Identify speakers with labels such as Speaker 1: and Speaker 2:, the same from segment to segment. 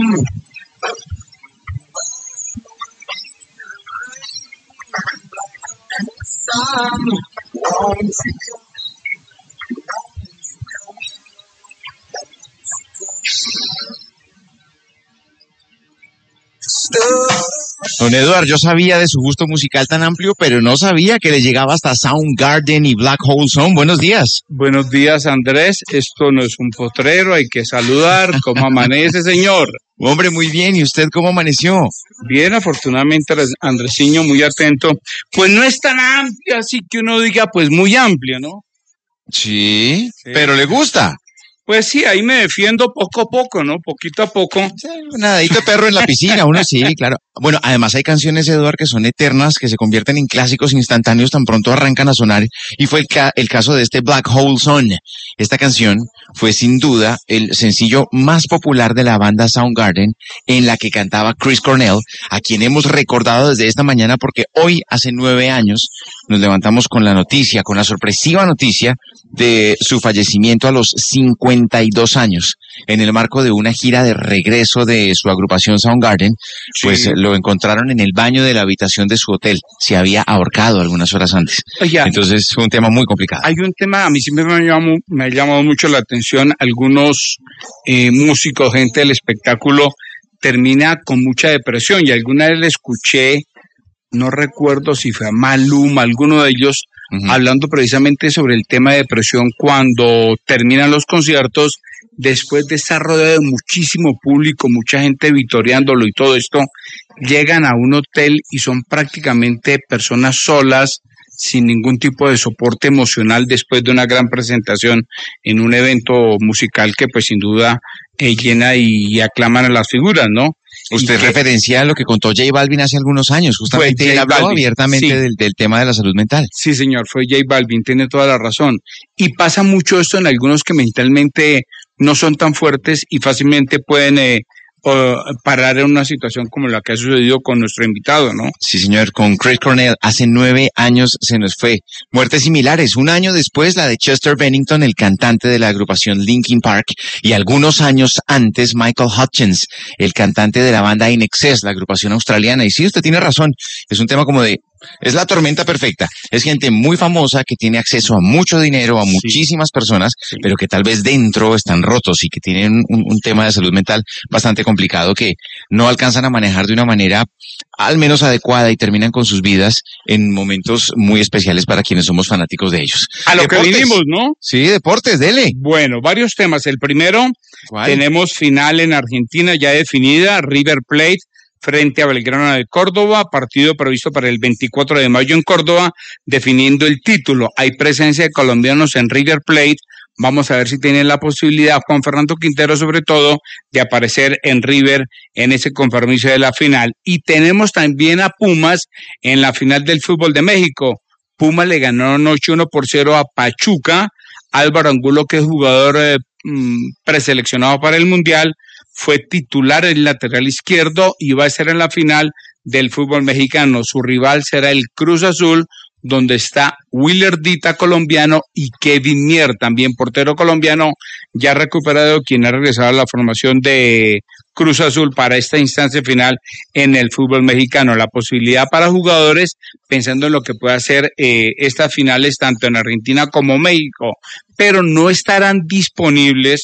Speaker 1: Don Eduardo, yo sabía de su gusto musical tan amplio, pero no sabía que le llegaba hasta Soundgarden y Black Hole Sun. Buenos días.
Speaker 2: Buenos días, Andrés. Esto no es un potrero, hay que saludar. ¿Cómo amanece, señor?
Speaker 1: Hombre, muy bien. ¿Y usted cómo amaneció?
Speaker 2: Bien, afortunadamente, Andresiño, muy atento. Pues no es tan amplio, así que uno diga, pues muy amplio, ¿no?
Speaker 1: Sí, pero le gusta.
Speaker 2: Pues sí, ahí me defiendo poco a poco, ¿no? Poquito a poco.
Speaker 1: Sí, un nadadito de perro en la piscina, uno sí, claro. Bueno, además hay canciones, Eduardo, que son eternas, que se convierten en clásicos instantáneos tan pronto arrancan a sonar. Y fue el caso de este Black Hole Sun. Esta canción fue sin duda el sencillo más popular de la banda Soundgarden, en la que cantaba Chris Cornell, a quien hemos recordado desde esta mañana porque hoy, hace 9 años, nos levantamos con la noticia, con la sorpresiva noticia de su fallecimiento a los 52 años, en el marco de una gira de regreso de su agrupación Soundgarden. Pues lo encontraron en el baño de la habitación de su hotel. Se había ahorcado algunas horas antes.
Speaker 2: Oye,
Speaker 1: entonces fue un tema muy complicado.
Speaker 2: Hay un tema, a mí siempre me ha llamado mucho la atención, algunos músicos, gente del espectáculo, termina con mucha depresión, y alguna vez le escuché, no recuerdo si fue a Maluma, alguno de ellos, hablando precisamente sobre el tema de depresión cuando terminan los conciertos, después de estar rodeado de muchísimo público, mucha gente vitoreándolo y todo esto, llegan a un hotel y son prácticamente personas solas, sin ningún tipo de soporte emocional después de una gran presentación en un evento musical que pues sin duda llena y aclaman a las figuras, ¿no?
Speaker 1: Usted referencia a lo que contó J Balvin hace algunos años, justamente él habló abiertamente del tema de la salud mental.
Speaker 2: Sí, señor, fue J Balvin, tiene toda la razón. Y pasa mucho esto en algunos que mentalmente no son tan fuertes y fácilmente pueden parar en una situación como la que ha sucedido con nuestro invitado, ¿no?
Speaker 1: Sí, señor, con Chris Cornell, hace 9 años se nos fue. Muertes similares, un año después la de Chester Bennington, el cantante de la agrupación Linkin Park, y algunos años antes Michael Hutchence, el cantante de la banda In Excess, la agrupación australiana. Y sí, usted tiene razón, es un tema como de... Es la tormenta perfecta. Es gente muy famosa que tiene acceso a mucho dinero, a muchísimas personas, pero que tal vez dentro están rotos y que tienen un tema de salud mental bastante complicado que no alcanzan a manejar de una manera al menos adecuada y terminan con sus vidas en momentos muy especiales para quienes somos fanáticos de ellos.
Speaker 2: A lo que vinimos, ¿no?
Speaker 1: Sí, deportes, dele.
Speaker 2: Bueno, varios temas. El primero, tenemos final en Argentina ya definida, River Plate frente a Belgrano de Córdoba, partido previsto para el 24 de mayo en Córdoba, definiendo el título. Hay presencia de colombianos en River Plate. Vamos a ver si tienen la posibilidad, Juan Fernando Quintero sobre todo, de aparecer en River en ese compromiso de la final. Y tenemos también a Pumas en la final del fútbol de México. Pumas le ganó anoche 1-0 a Pachuca. Álvaro Angulo, que es jugador preseleccionado para el Mundial, fue titular en el lateral izquierdo y va a ser en la final del fútbol mexicano. Su rival será el Cruz Azul, donde está Willer Dita, colombiano, y Kevin Mier, también portero colombiano, ya recuperado, quien ha regresado a la formación de Cruz Azul para esta instancia final en el fútbol mexicano. La posibilidad para jugadores, pensando en lo que puede hacer estas finales tanto en Argentina como México, pero no estarán disponibles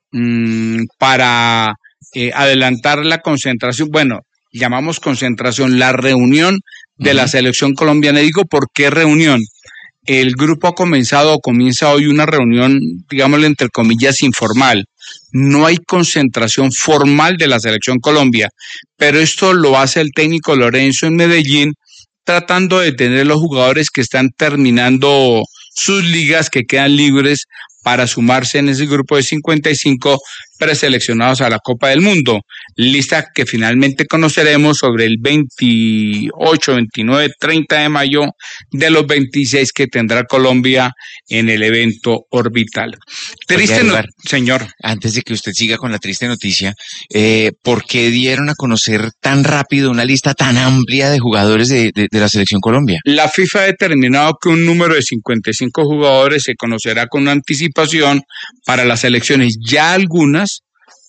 Speaker 2: para adelantar la concentración, bueno, llamamos concentración, la reunión de la selección colombiana. Digo, ¿por qué reunión? El grupo ha comenzado o comienza hoy una reunión, digámosle entre comillas, informal. No hay concentración formal de la selección Colombia, pero esto lo hace el técnico Lorenzo en Medellín, tratando de tener los jugadores que están terminando sus ligas, que quedan libres para sumarse en ese grupo de 55 preseleccionados a la Copa del Mundo. Lista que finalmente conoceremos sobre el 28, 29, 30 de mayo de los 26 que tendrá Colombia en el evento orbital. Triste, señor.
Speaker 1: Antes de que usted siga con la triste noticia, ¿por qué dieron a conocer tan rápido una lista tan amplia de jugadores de la selección Colombia?
Speaker 2: La FIFA ha determinado que un número de 55 jugadores se conocerá con anticipación para las elecciones. Ya algunas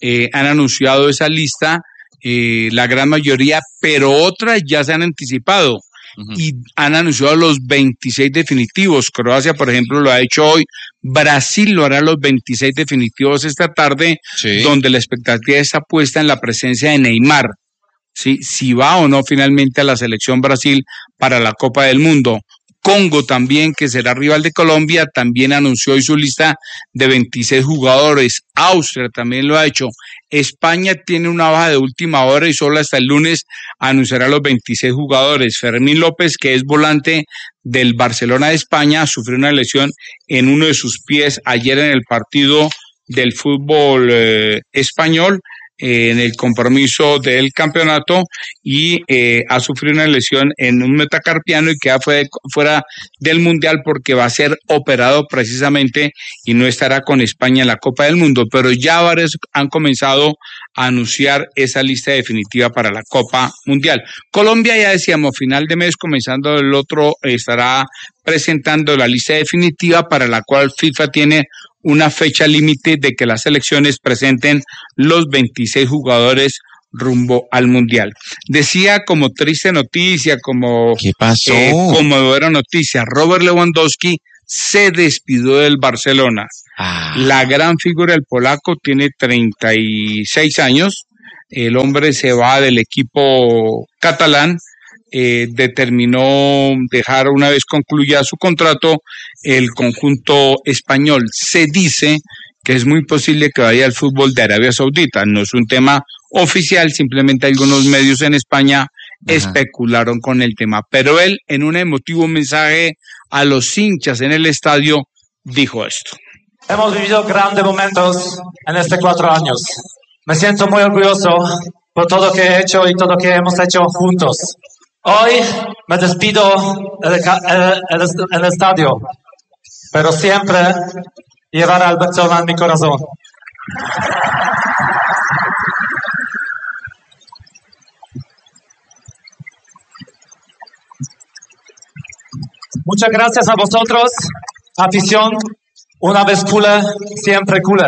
Speaker 2: han anunciado esa lista, la gran mayoría, pero otras ya se han anticipado. Y han anunciado los 26 definitivos. Croacia, por ejemplo, lo ha hecho hoy. Brasil lo hará los 26 definitivos esta tarde, donde la expectativa está puesta en la presencia de Neymar. ¿Sí? Si va o no finalmente a la selección Brasil para la Copa del Mundo. Congo también, que será rival de Colombia, también anunció hoy su lista de 26 jugadores. Austria también lo ha hecho. España tiene una baja de última hora y solo hasta el lunes anunciará los 26 jugadores. Fermín López, que es volante del Barcelona de España, sufrió una lesión en uno de sus pies ayer en el partido del fútbol español, en el compromiso del campeonato, y ha sufrido una lesión en un metacarpiano y queda fuera del Mundial porque va a ser operado precisamente y no estará con España en la Copa del Mundo, pero ya varios han comenzado a anunciar esa lista definitiva para la Copa Mundial. Colombia, ya decíamos, final de mes, comenzando el otro, estará presentando la lista definitiva para la cual FIFA tiene una fecha límite de que las selecciones presenten los 26 jugadores rumbo al Mundial. Decía como triste noticia, como
Speaker 1: ¿qué pasó?
Speaker 2: Conmovedora noticia, Robert Lewandowski se despidió del Barcelona. La gran figura del polaco tiene 36 años, el hombre se va del equipo catalán, determinó dejar una vez concluya su contrato el conjunto español. Se dice que es muy posible que vaya al fútbol de Arabia Saudita. No es un tema oficial, simplemente algunos medios en España especularon con el tema. Pero él, en un emotivo mensaje a los hinchas en el estadio, dijo esto.
Speaker 3: Hemos vivido grandes momentos en estos 4 años. Me siento muy orgulloso por todo lo que he hecho y todo lo que hemos hecho juntos. Hoy me despido en el estadio, pero siempre llevaré al Barcelona en mi corazón. Muchas gracias a vosotros, afición. Una vez culé, siempre culé.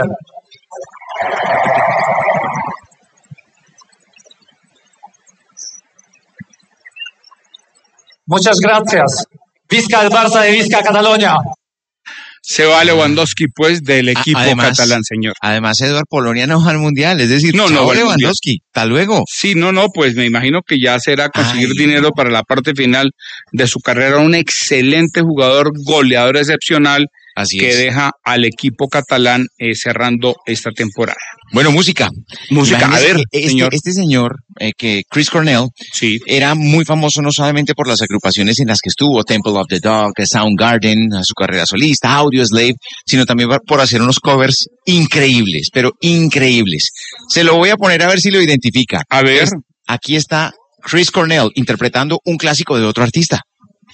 Speaker 3: Muchas gracias. Visca el Barça y visca Cataluña.
Speaker 2: Se va Lewandowski, pues, del equipo catalán, señor.
Speaker 1: Además, Eduard, Polonia no va al Mundial, es decir,
Speaker 2: no
Speaker 1: Lewandowski, hasta luego.
Speaker 2: Sí, pues me imagino que ya será conseguir dinero para la parte final de su carrera. Un excelente jugador, goleador excepcional, que deja al equipo catalán cerrando esta temporada.
Speaker 1: Bueno, música.
Speaker 2: A ver, señor.
Speaker 1: Este señor, que Chris Cornell, era muy famoso no solamente por las agrupaciones en las que estuvo, Temple of the Dog, Soundgarden, su carrera solista, Audioslave, sino también por hacer unos covers increíbles, pero increíbles. Se lo voy a poner a ver si lo identifica.
Speaker 2: A ver.
Speaker 1: Aquí está Chris Cornell interpretando un clásico de otro artista.